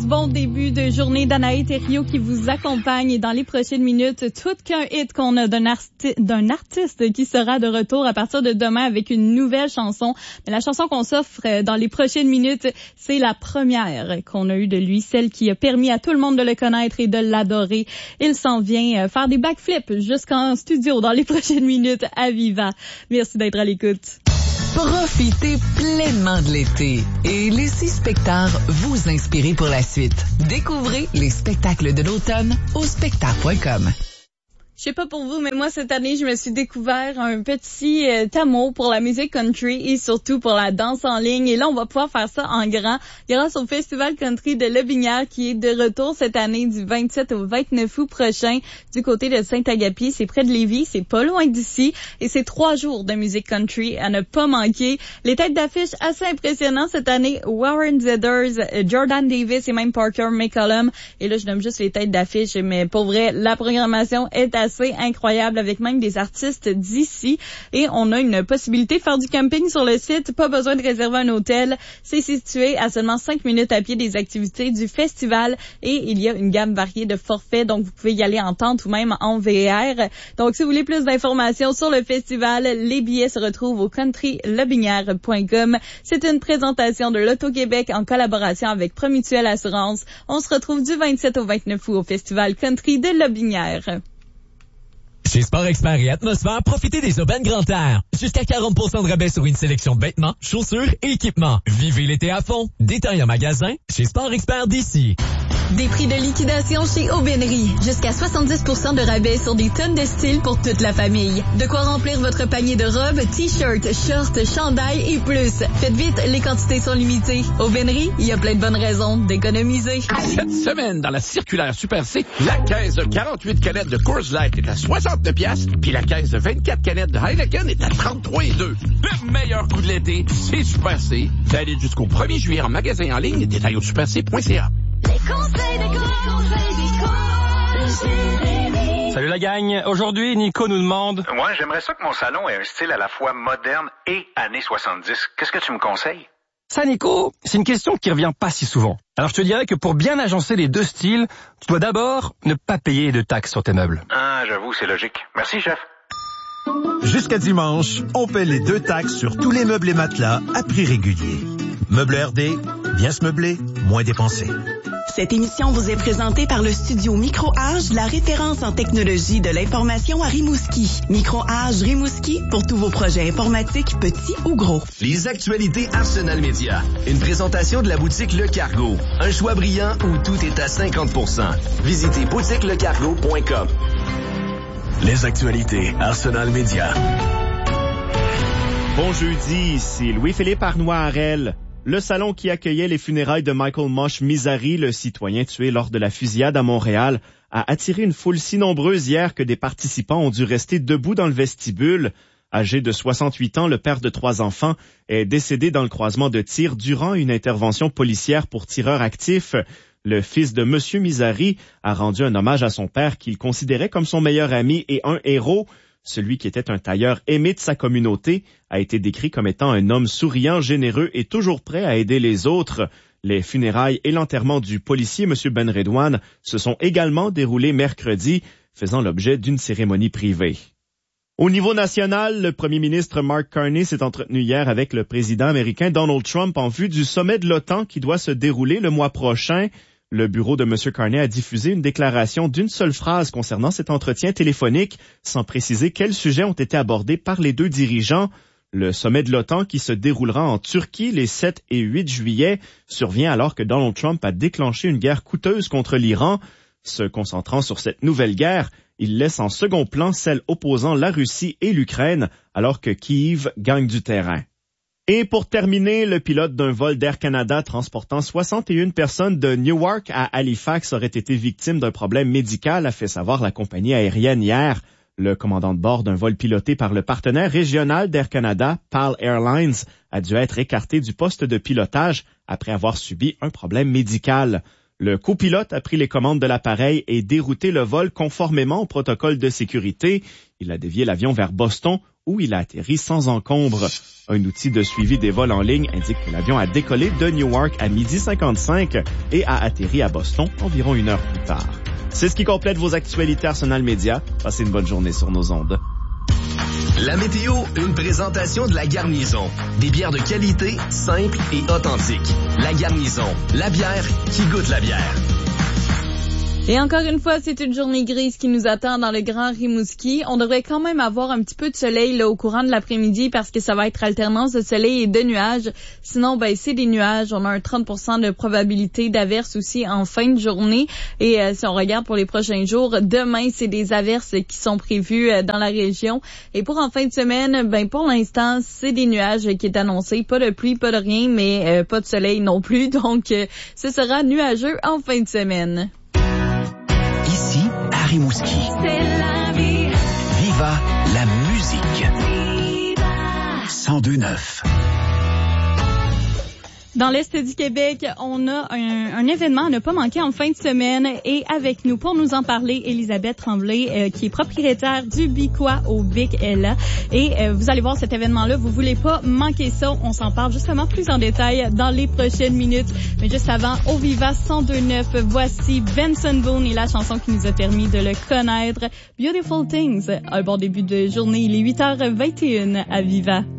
bon début de journée d'Anaïs Thériault qui vous accompagne. Et dans les prochaines minutes, tout qu'un hit qu'on a d'un artiste qui sera de retour à partir de demain avec une nouvelle chanson. Mais la chanson qu'on s'offre dans les prochaines minutes, c'est la première qu'on a eue de lui, celle qui a permis à tout le monde de le connaître et de l'adorer. Il s'en vient faire des backflips jusqu'en studio dans les prochaines minutes à Viva. Merci d'être à l'écoute. Profitez pleinement de l'été et laissez Spectar vous inspirer pour la suite. Découvrez les spectacles de l'automne au spectar.com. Je sais pas pour vous, mais moi, cette année, je me suis découvert un petit amour pour la musique country et surtout pour la danse en ligne. Et là, on va pouvoir faire ça en grand grâce au Festival Country de Lobinière qui est de retour cette année du 27 au 29 août prochain du côté de Saint-Agapi. C'est près de Lévis, c'est pas loin d'ici. Et c'est 3 jours de musique country à ne pas manquer. Les têtes d'affiche assez impressionnantes cette année. Warren Zeders, Jordan Davis et même Parker McCollum. Et là, je nomme juste les têtes d'affiche, mais pour vrai, la programmation est assez incroyable avec même des artistes d'ici et on a une possibilité de faire du camping sur le site, pas besoin de réserver un hôtel, c'est situé à seulement 5 minutes à pied des activités du festival et il y a une gamme variée de forfaits, donc vous pouvez y aller en tente ou même en VR. Donc si vous voulez plus d'informations sur le festival, les billets se retrouvent au countrylobinière.com. C'est une présentation de l'Auto-Québec en collaboration avec Promutuelle Assurance. On se retrouve du 27 au 29 août au Festival Country de Lobinière. Chez Sport Expert et Atmosphère, profitez des aubaines Grand Air. Jusqu'à 40% de rabais sur une sélection de vêtements, chaussures et équipements. Vivez l'été à fond. Détail en magasin chez Sport Expert d'ici. Des prix de liquidation chez Aubainerie. Jusqu'à 70% de rabais sur des tonnes de styles pour toute la famille. De quoi remplir votre panier de robes, t-shirts, shorts, chandails et plus. Faites vite, les quantités sont limitées. Aubainerie, il y a plein de bonnes raisons d'économiser. Cette semaine, dans la circulaire Super C, la caisse de 48 canettes de Coors Light est à 69 piastres, puis la caisse de 24 canettes de Heineken est à 33,2. Le meilleur coup de l'été, c'est Super C. Valide jusqu'au 1er juillet en magasin en ligne et détail au superc.ca. Les conseils de Salut la gang. Aujourd'hui, Nico nous demande... Moi, j'aimerais ça que mon salon ait un style à la fois moderne et années 70. Qu'est-ce que tu me conseilles? Ça, Nico, c'est une question qui revient pas si souvent. Alors, je te dirais que pour bien agencer les deux styles, tu dois d'abord ne pas payer de taxes sur tes meubles. Ah, j'avoue, c'est logique. Merci, chef. Jusqu'à dimanche, on paie les 2 taxes sur tous les meubles et matelas à prix régulier. Meubles RD, bien se meubler, moins dépenser. Cette émission vous est présentée par le studio Micro-Age, la référence en technologie de l'information à Rimouski. Micro-Age Rimouski pour tous vos projets informatiques, petits ou gros. Les actualités Arsenal Média. Une présentation de la boutique Le Cargo. Un choix brillant où tout est à 50%. Visitez boutiquelecargo.com. Les actualités Arsenal Média. Bon jeudi, ici Louis-Philippe Arnois-Harel. Le salon qui accueillait les funérailles de Michael Mosh Misari, le citoyen tué lors de la fusillade à Montréal, a attiré une foule si nombreuse hier que des participants ont dû rester debout dans le vestibule. Âgé de 68 ans, le père de 3 enfants est décédé dans le croisement de tir durant une intervention policière pour tireurs actifs. Le fils de Monsieur Misari a rendu un hommage à son père qu'il considérait comme son meilleur ami et un héros. Celui qui était un tailleur aimé de sa communauté a été décrit comme étant un homme souriant, généreux et toujours prêt à aider les autres. Les funérailles et l'enterrement du policier M. Ben Redouane se sont également déroulés mercredi, faisant l'objet d'une cérémonie privée. Au niveau national, le premier ministre Mark Carney s'est entretenu hier avec le président américain Donald Trump en vue du sommet de l'OTAN qui doit se dérouler le mois prochain. Le bureau de M. Carney a diffusé une déclaration d'une seule phrase concernant cet entretien téléphonique, sans préciser quels sujets ont été abordés par les deux dirigeants. Le sommet de l'OTAN, qui se déroulera en Turquie les 7 et 8 juillet, survient alors que Donald Trump a déclenché une guerre coûteuse contre l'Iran. Se concentrant sur cette nouvelle guerre, il laisse en second plan celle opposant la Russie et l'Ukraine, alors que Kyiv gagne du terrain. Et pour terminer, le pilote d'un vol d'Air Canada transportant 61 personnes de Newark à Halifax aurait été victime d'un problème médical, a fait savoir la compagnie aérienne hier. Le commandant de bord d'un vol piloté par le partenaire régional d'Air Canada, PAL Airlines, a dû être écarté du poste de pilotage après avoir subi un problème médical. Le copilote a pris les commandes de l'appareil et dérouté le vol conformément au protocole de sécurité. Il a dévié l'avion vers Boston, où il a atterri sans encombre. Un outil de suivi des vols en ligne indique que l'avion a décollé de Newark à 12h55 et a atterri à Boston environ 1 heure plus tard. C'est ce qui complète vos actualités Arsenal Média. Passez une bonne journée sur nos ondes. La météo, une présentation de La Garnison. Des bières de qualité, simples et authentiques. La Garnison, la bière qui goûte la bière. Et encore une fois, c'est une journée grise qui nous attend dans le Grand Rimouski. On devrait quand même avoir un petit peu de soleil là au courant de l'après-midi parce que ça va être alternance de soleil et de nuages. Sinon, c'est des nuages. On a un 30% de probabilité d'averses aussi en fin de journée. Et si on regarde pour les prochains jours, demain, c'est des averses qui sont prévues dans la région. Et pour en fin de semaine, pour l'instant, c'est des nuages qui est annoncé. Pas de pluie, pas de rien, mais pas de soleil non plus. Donc, ce sera nuageux en fin de semaine. Ici, à Rimouski. C'est la vie. Viva la musique. Viva 102.9. Dans l'Est du Québec, on a un événement à ne pas manquer en fin de semaine. Et avec nous, pour nous en parler, Elisabeth Tremblay, qui est propriétaire du Biquois au Bic Ella. Et vous allez voir cet événement-là, vous voulez pas manquer ça. On s'en parle justement plus en détail dans les prochaines minutes. Mais juste avant, au Viva 102.9, voici Benson Boone et la chanson qui nous a permis de le connaître, Beautiful Things. Un bon début de journée, il est 8h21 à Viva.